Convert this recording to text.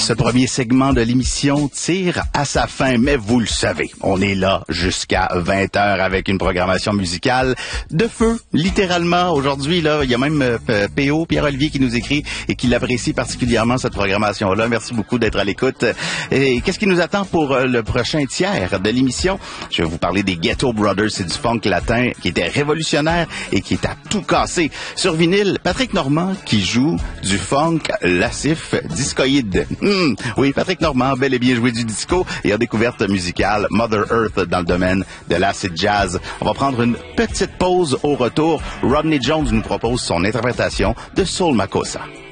Ce premier segment de l'émission tire à sa fin, mais vous le savez, on est là jusqu'à 20h avec une programmation musicale de feu, littéralement. Aujourd'hui, là, il y a même PO, Pierre-Olivier, qui nous écrit et qui l'apprécie particulièrement, cette programmation-là. Merci beaucoup d'être à l'écoute. Et qu'est-ce qui nous attend pour le prochain tiers de l'émission? Je vais vous parler des Ghetto Brothers. C'est du funk latin qui était révolutionnaire et qui est à tout casser. Sur vinyle, Patrick Normand qui joue du funk lascif discoïde. Oui, Patrick Normand, bel et bien joué du disco et en découverte musicale Mother Earth dans le domaine de l'acid jazz. On va prendre une petite pause. Au retour, Rodney Jones nous propose son interprétation de Soul Makossa.